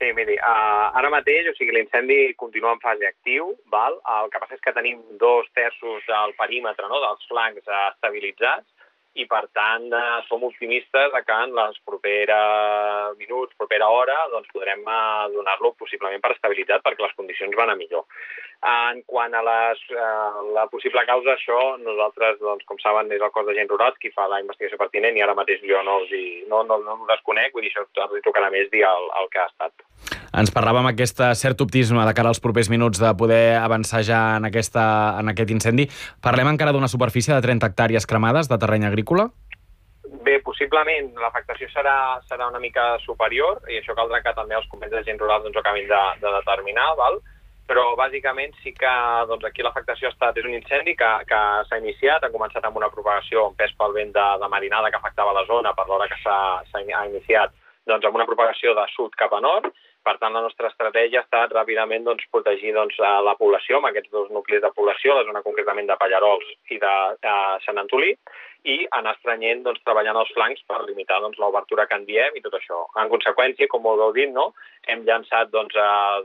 Sí, miri, ara mateix, o sigui, l'incendi continua en fase actiu, val? El que passa és que tenim 2/3 del perímetre, no?, dels flancs estabilitzats, i per tant som optimistes que en les properes minuts, propera hora, doncs podrem donar-lo possiblement per estabilitzat perquè les condicions van a millor. En quant a la possible causa, això nosaltres, doncs, com saben, és el cos d'agents rurals qui fa la investigació pertinent i ara mateix jo no ho desconec, vull dir, això els hi tocarà més dir el que ha estat. Ens parlava amb aquest cert optimisme de cara als propers minuts de poder avançar ja en aquest incendi. Parlem encara d'una superfície de 30 hectàrees cremades de terreny agrícola? Bé, possiblement l'afectació serà una mica superior i això caldrà que també els companys d'agents rurals ho acabin de determinar, val? Però bàsicament sí que doncs, aquí l'afectació és un incendi que s'ha iniciat, ha començat amb una propagació empès pel vent de marinada que afectava la zona per l'hora que s'ha iniciat, doncs amb una propagació de sud cap a nord. Per tant, la nostra estratègia ha estat ràpidament protegir la població amb aquests dos nuclis de població, la zona concretament de Pallarols i de Sant Antolí, i anar estrenyent, treballant als flancs per limitar l'obertura que en diem i tot això. En conseqüència, com molt heu dit, no?, hem llançat dues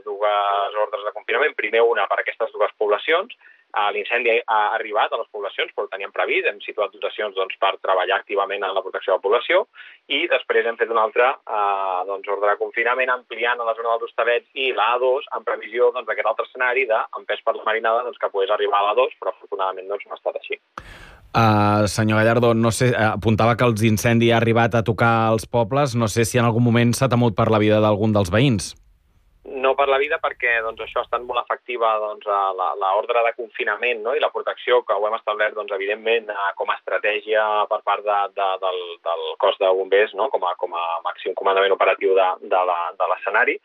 ordres de confinament. Primer una per aquestes dues poblacions. L'incendi ha arribat a les poblacions, però ho teníem previst. Hem situat dotacions per treballar activament en la protecció de la població i després hem fet una altra ordre de confinament ampliant a la zona dels Hostalets i l'A2 en previsió d'aquest altre escenari d'empès per la marinada que pogués arribar a l'A2, però afortunadament no ha estat així. Senyor Gallardo, no sé, apuntava que els incendis ha arribat a tocar els pobles. No sé si en algun moment s'ha temut per la vida d'algun dels veïns. No per la vida perquè això ha estat molt efectiva l'ordre de confinament, no?, i la protecció que ho hem establert evidentment com a estratègia per part del cos de bombers, no?, com a màxim comandament operatiu de l'escenari.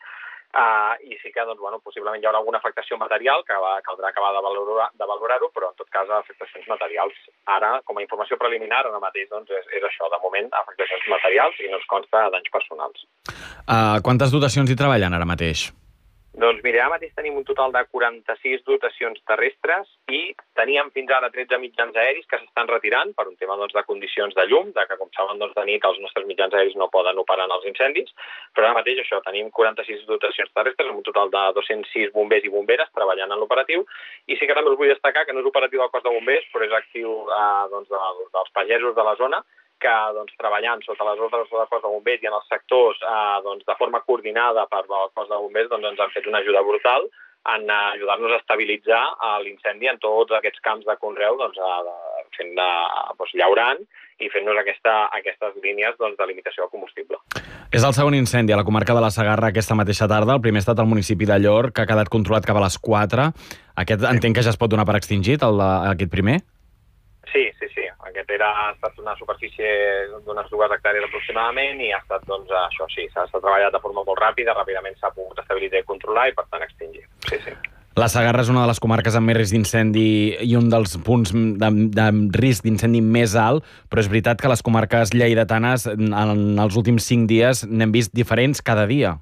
I sí que possiblement hi haurà alguna afectació material que caldrà acabar de valorar-ho, però en tot cas afectacions materials. Ara, com a informació preliminar, ara mateix és això, de moment, afectacions materials i no ens consta danys personals. Quantes dotacions hi treballen ara mateix? Doncs mira, ara mateix tenim un total de 46 dotacions terrestres i teníem fins ara 13 mitjans aeris que s'estan retirant per un tema de condicions de llum, que com saben de nit els nostres mitjans aeris no poden operar en els incendis, però ara mateix això, tenim 46 dotacions terrestres amb un total de 206 bombers i bomberes treballant en l'operatiu, i sí que també us vull destacar que no és operatiu del cos de bombers, però és actiu dels pagesos de la zona, que treballant sota les ordres del cos de bombers i en els sectors de forma coordinada per el cos de bombers ens han fet una ajuda brutal en ajudar-nos a estabilitzar l'incendi en tots aquests camps de conreu, llaurant i fent-nos aquestes línies de limitació de combustible. És el segon incendi a la comarca de la Segarra aquesta mateixa tarda. El primer ha estat al municipi de Llor, que ha quedat controlat cap a les 4. Aquest entenc que ja es pot donar per extingit, aquest primer? Sí. Aquest ha estat una superfície d'unes 2 hectàrees aproximadament i ha estat, això sí, s'ha treballat de forma molt ràpida, ràpidament s'ha pogut estabilitzar i controlar i, per tant, extingir. Sí. La Segarra és una de les comarques amb més risc d'incendi i un dels punts de risc d'incendi més alt, però és veritat que les comarques lleidatanes en els últims 5 dies n'hem vist diferents cada dia.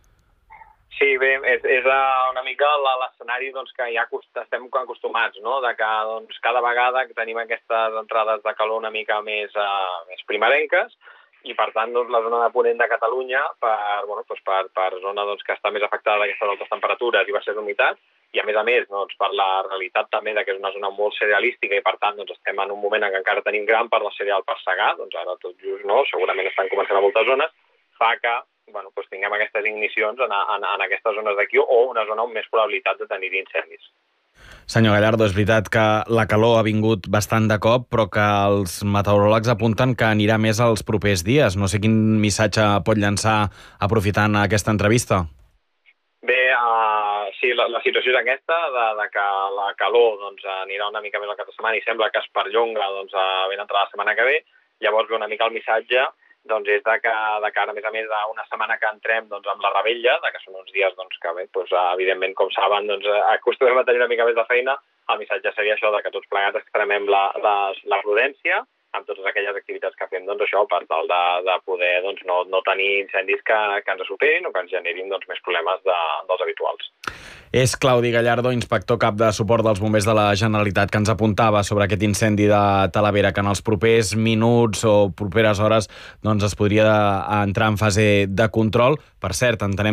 Sí, bé, és una mica l'escenari que ja estem acostumats, no?, de que cada vegada tenim aquestes entrades de calor una mica més primerenques i, per tant, la zona de ponent de Catalunya, per zona que està més afectada d'aquestes altes temperatures i baixes d'humitat, i a més per la realitat també que és una zona molt cerealística i, per tant, estem en un moment en què encara tenim gran part del cereal per segar, ara tot just no, segurament estan començant a moltes zones, fa que tinguem aquestes ignicions en aquestes zones d'aquí o una zona amb més probabilitat de tenir incendis. Senyor Gallardo, és veritat que la calor ha vingut bastant de cop, però que els meteoròlegs apunten que anirà més els propers dies. No sé quin missatge pot llançar aprofitant aquesta entrevista. Bé, sí, la situació és aquesta, de que la calor anirà una mica més al cap de setmana i sembla que es perllonga ben entrada la setmana que ve. Llavors ve una mica el missatge és de que ara, a més d'una setmana que entrem amb la rebella, que són uns dies que bé, evidentment, com saben, acostumem a tenir una mica més de feina. El missatge seria això, de que tots plegats extremem la prudència amb totes aquelles activitats que fem, per tal de poder no tenir incendis que ens superin o que ens generin més problemes dels habituals. És Claudi Gallardo, inspector cap de suport dels bombers de la Generalitat, que ens apuntava sobre aquest incendi de Talavera, que en els propers minuts o properes hores es podria entrar en fase de control. Per cert, entenem